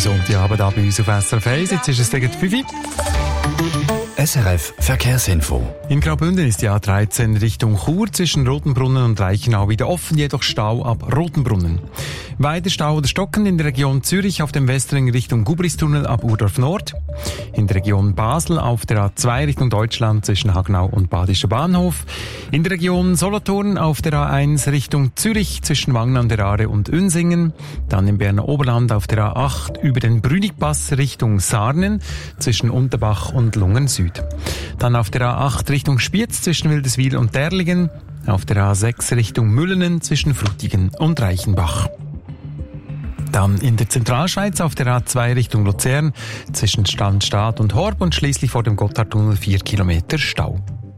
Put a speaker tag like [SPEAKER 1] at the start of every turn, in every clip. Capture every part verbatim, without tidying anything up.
[SPEAKER 1] Sonntagabend da bei uns auf S R F eins. Jetzt ist es gegen fünf Uhr.
[SPEAKER 2] S R F Verkehrsinfo.
[SPEAKER 1] In Graubünden ist die A dreizehn Richtung Chur zwischen Rotenbrunnen und Reichenau wieder offen, jedoch Stau ab Rotenbrunnen. Weiter Stau oder Stocken in der Region Zürich auf dem Westring Richtung Gubristunnel ab Urdorf Nord. In der Region Basel auf der A zwei Richtung Deutschland zwischen Hagenau und Badischer Bahnhof. In der Region Solothurn auf der A eins Richtung Zürich zwischen Wangen an der Aare und Unsingen. Dann im Berner Oberland auf der A acht über den Brünigpass Richtung Sarnen zwischen Unterbach und Lungen Süd. Dann auf der A acht Richtung Spiez zwischen Wildeswil und Derlingen. Auf der A sechs Richtung Müllenen zwischen Frutigen und Reichenbach. Dann in der Zentralschweiz auf der A zwei Richtung Luzern zwischen Standstadt und Horb und schließlich vor dem Gotthardtunnel vier Kilometer Stau.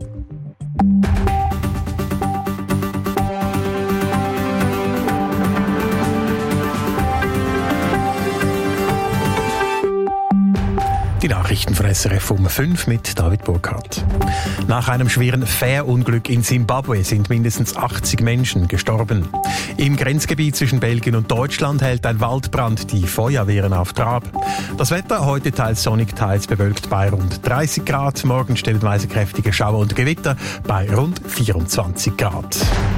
[SPEAKER 3] Die Nachrichten von S R F um fünf mit David Burkhardt. Nach einem schweren Fährunglück in Simbabwe sind mindestens achtzig Menschen gestorben. Im Grenzgebiet zwischen Belgien und Deutschland hält ein Waldbrand die Feuerwehren auf Trab. Das Wetter heute teils sonnig, teils bewölkt bei rund dreißig Grad. Morgen stellenweise kräftige Schauer und Gewitter bei rund vierundzwanzig Grad.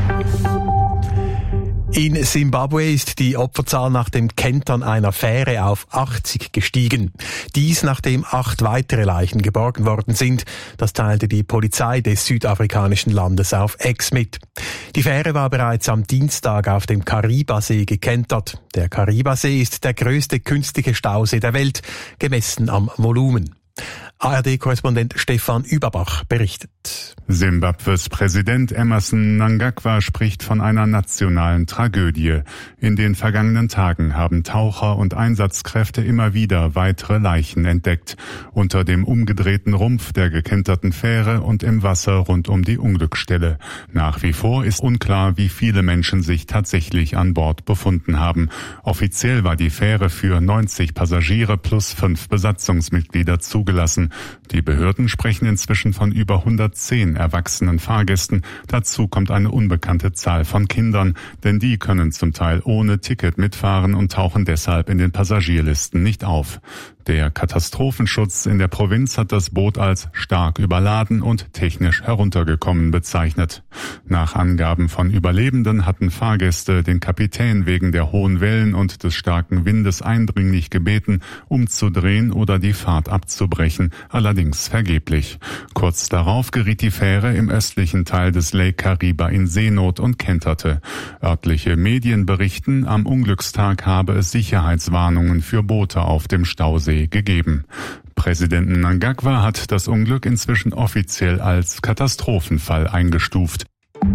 [SPEAKER 3] In Simbabwe ist die Opferzahl nach dem Kentern einer Fähre auf achtzig gestiegen. Dies, nachdem acht weitere Leichen geborgen worden sind. Das teilte die Polizei des südafrikanischen Landes auf X mit. Die Fähre war bereits am Dienstag auf dem Karibasee gekentert. Der Karibasee ist der größte künstliche Stausee der Welt, gemessen am Volumen. A R D-Korrespondent Stefan Überbach berichtet.
[SPEAKER 4] Simbabwes Präsident Emmerson Mnangagwa spricht von einer nationalen Tragödie. In den vergangenen Tagen haben Taucher und Einsatzkräfte immer wieder weitere Leichen entdeckt. Unter dem umgedrehten Rumpf der gekenterten Fähre und im Wasser rund um die Unglücksstelle. Nach wie vor ist unklar, wie viele Menschen sich tatsächlich an Bord befunden haben. Offiziell war die Fähre für neunzig Passagiere plus fünf Besatzungsmitglieder zugelassen. Die Behörden sprechen inzwischen von über hundertzehn erwachsenen Fahrgästen. Dazu kommt eine unbekannte Zahl von Kindern, denn die können zum Teil ohne Ticket mitfahren und tauchen deshalb in den Passagierlisten nicht auf. Der Katastrophenschutz in der Provinz hat das Boot als stark überladen und technisch heruntergekommen bezeichnet. Nach Angaben von Überlebenden hatten Fahrgäste den Kapitän wegen der hohen Wellen und des starken Windes eindringlich gebeten, umzudrehen oder die Fahrt abzubrechen, allerdings vergeblich. Kurz darauf geriet die Fähre im östlichen Teil des Lake Kariba in Seenot und kenterte. Örtliche Medien berichten, am Unglückstag habe es Sicherheitswarnungen für Boote auf dem Stausee gegeben. Präsident Mnangagwa hat das Unglück inzwischen offiziell als Katastrophenfall eingestuft.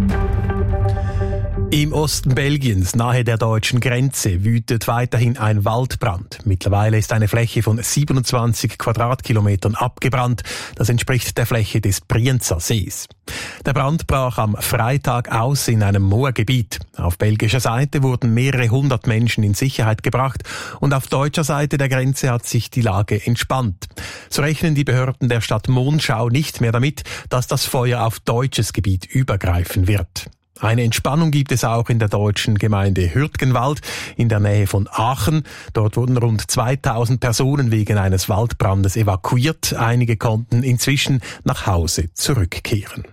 [SPEAKER 3] Im Osten Belgiens, nahe der deutschen Grenze, wütet weiterhin ein Waldbrand. Mittlerweile ist eine Fläche von siebenundzwanzig Quadratkilometern abgebrannt. Das entspricht der Fläche des Brienzer Sees. Der Brand brach am Freitag aus in einem Moorgebiet. Auf belgischer Seite wurden mehrere hundert Menschen in Sicherheit gebracht und auf deutscher Seite der Grenze hat sich die Lage entspannt. So rechnen die Behörden der Stadt Monschau nicht mehr damit, dass das Feuer auf deutsches Gebiet übergreifen wird. Eine Entspannung gibt es auch in der deutschen Gemeinde Hürtgenwald in der Nähe von Aachen. Dort wurden rund zweitausend Personen wegen eines Waldbrandes evakuiert. Einige konnten inzwischen nach Hause zurückkehren.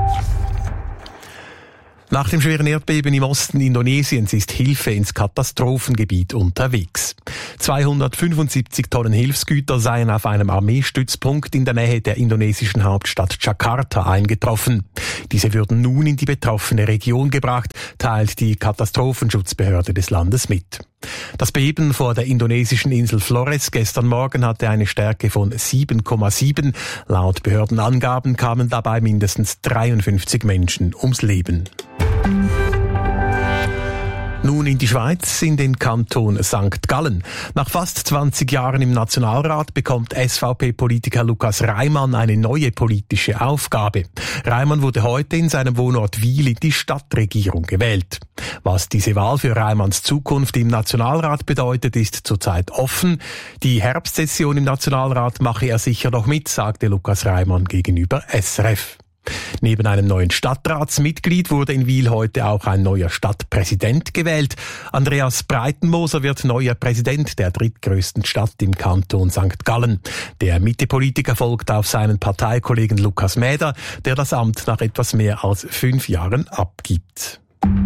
[SPEAKER 3] Nach dem schweren Erdbeben im Osten Indonesiens ist Hilfe ins Katastrophengebiet unterwegs. zweihundertfünfundsiebzig Tonnen Hilfsgüter seien auf einem Armeestützpunkt in der Nähe der indonesischen Hauptstadt Jakarta eingetroffen. Diese würden nun in die betroffene Region gebracht, teilt die Katastrophenschutzbehörde des Landes mit. Das Beben vor der indonesischen Insel Flores gestern Morgen hatte eine Stärke von sieben Komma sieben. Laut Behördenangaben kamen dabei mindestens dreiundfünfzig Menschen ums Leben. Nun in die Schweiz, in den Kanton Sankt Gallen. Nach fast zwanzig Jahren im Nationalrat bekommt S V P-Politiker Lukas Reimann eine neue politische Aufgabe. Reimann wurde heute in seinem Wohnort Wil in die Stadtregierung gewählt. Was diese Wahl für Reimanns Zukunft im Nationalrat bedeutet, ist zurzeit offen. Die Herbstsession im Nationalrat mache er sicher noch mit, sagte Lukas Reimann gegenüber S R F. Neben einem neuen Stadtratsmitglied wurde in Wil heute auch ein neuer Stadtpräsident gewählt. Andreas Breitenmoser wird neuer Präsident der drittgrößten Stadt im Kanton Sankt Gallen. Der Mitte-Politiker folgt auf seinen Parteikollegen Lukas Mäder, der das Amt nach etwas mehr als fünf Jahren abgibt.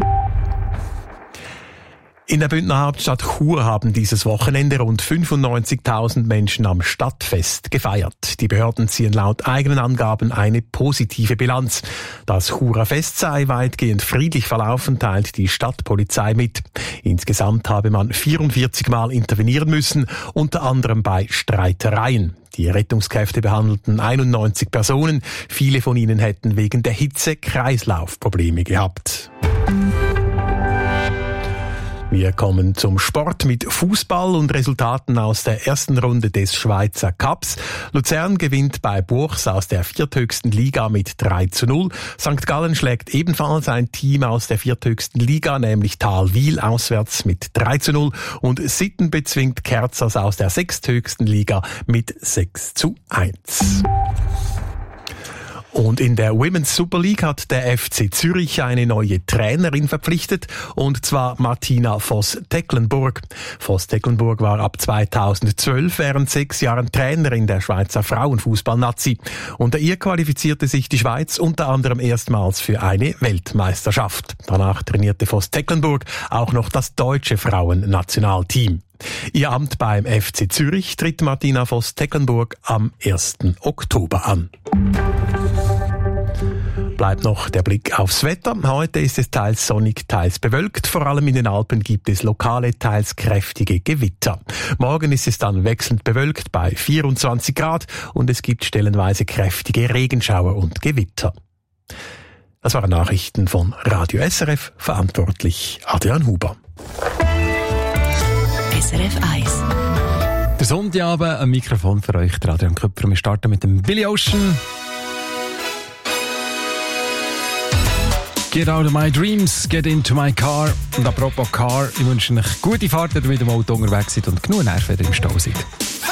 [SPEAKER 3] In der Bündner Hauptstadt Chur haben dieses Wochenende rund fünfundneunzigtausend Menschen am Stadtfest gefeiert. Die Behörden ziehen laut eigenen Angaben eine positive Bilanz. Das Churer Fest sei weitgehend friedlich verlaufen, teilt die Stadtpolizei mit. Insgesamt habe man vierundvierzig Mal intervenieren müssen, unter anderem bei Streitereien. Die Rettungskräfte behandelten einundneunzig Personen. Viele von ihnen hätten wegen der Hitze Kreislaufprobleme gehabt. Wir kommen zum Sport mit Fußball und Resultaten aus der ersten Runde des Schweizer Cups. Luzern gewinnt bei Buchs aus der vierthöchsten Liga mit drei zu null. Sankt Gallen schlägt ebenfalls ein Team aus der vierthöchsten Liga, nämlich Talwil, auswärts mit drei zu null. Und Sitten bezwingt Kerzers aus der sechsthöchsten Liga mit sechs zu eins. Und in der Women's Super League hat der F C Zürich eine neue Trainerin verpflichtet, und zwar Martina Voss-Tecklenburg. Voss-Tecklenburg war ab zweitausendzwölf während sechs Jahren Trainerin der Schweizer Frauenfußball-Nazi. Unter ihr qualifizierte sich die Schweiz unter anderem erstmals für eine Weltmeisterschaft. Danach trainierte Voss-Tecklenburg auch noch das deutsche Frauennationalteam. Ihr Amt beim F C Zürich tritt Martina Voss-Tecklenburg am ersten Oktober an. Bleibt noch der Blick aufs Wetter. Heute ist es teils sonnig, teils bewölkt. Vor allem in den Alpen gibt es lokale, teils kräftige Gewitter. Morgen ist es dann wechselnd bewölkt bei vierundzwanzig Grad und es gibt stellenweise kräftige Regenschauer und Gewitter. Das waren Nachrichten von Radio S R F, verantwortlich Adrian Huber.
[SPEAKER 5] S R F eins.
[SPEAKER 1] Der Sonntagabend, ein Mikrofon für euch, der Adrian Köpfer. Wir starten mit dem Billy Ocean. Get out of my dreams, get into my car. Und apropos Car, ich wünsche euch gute Fahrt, wenn ihr mit dem Auto unterwegs seid und genug Nerven, wenn ihr im Stau seid.